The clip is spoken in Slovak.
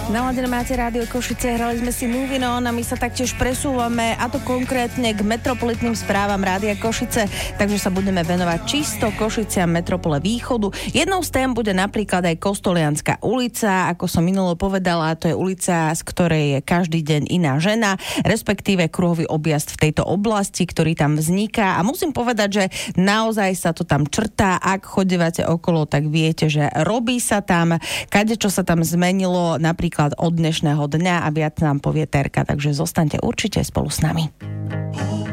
Naladené máte Rádio Košice, hrali sme si Moving On a my sa taktiež presúvame, a to konkrétne k metropolitným správam Rádia Košice, takže sa budeme venovať čisto Košiciam metropole východu. Jednou z tém bude napríklad aj Kostolianska ulica, ako som minulo povedala, to je ulica, z ktorej je každý deň iná žena, respektíve kruhový objazd v tejto oblasti, ktorý tam vzniká, a musím povedať, že naozaj sa to tam črtá. Ak chodívate okolo, tak viete, že robí sa tam, kadečo sa tam zmenilo, napríklad od dnešného dňa, a viac nám povie Terka, takže zostaňte určite spolu s nami.